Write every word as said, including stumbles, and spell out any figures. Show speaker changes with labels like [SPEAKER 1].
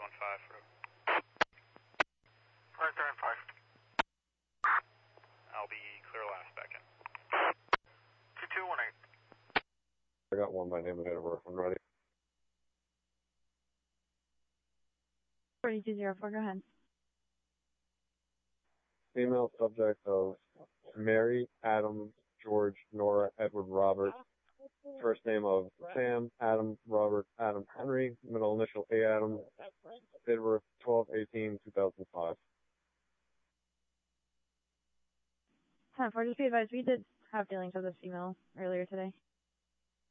[SPEAKER 1] one five for
[SPEAKER 2] Right there in five.
[SPEAKER 1] I'll be clear last back in.
[SPEAKER 2] two two one eight.
[SPEAKER 3] I got one by name and date of birth. I'm ready.
[SPEAKER 4] forty-two oh four, go ahead.
[SPEAKER 3] Female subject of Mary, Adam, George, Nora, Edward, Robert. First name of Sam, Adam, Robert, Adam, Henry. Middle initial A. Adam. Date of birth twelve eighteen two thousand five.
[SPEAKER 4] ten four, just be advised, we did have dealings with this female earlier today.